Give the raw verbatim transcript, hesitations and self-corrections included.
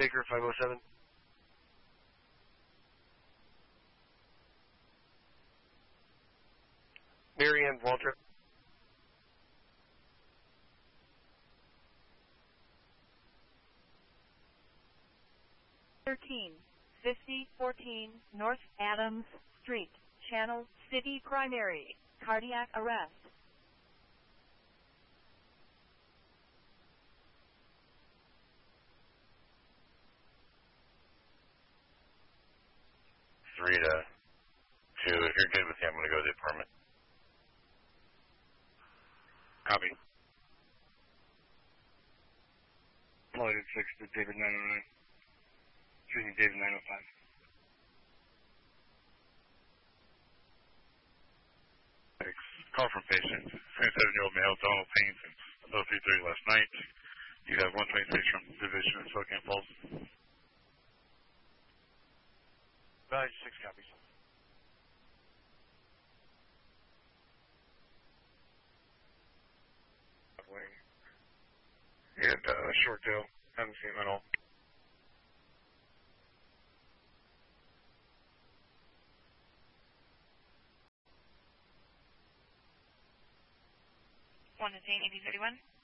Baker five oh seven. Mary Ann Walter. thirteen fifty fourteen North Adams Street, Channel City Primary, cardiac arrest. Three to two. If you're good with him, I'm going to go to the apartment. Copy. Flight six to David nine oh nine. Excuse me, David nine oh five. Thanks. Call from patient. twenty-seven-year-old male, Donald Payne, since oh three thirty last night. You have one twenty-six from Division of Spokane Falls. Value six copies. And uh, short tail. Haven't seen him at all. one to eighty thirty-one.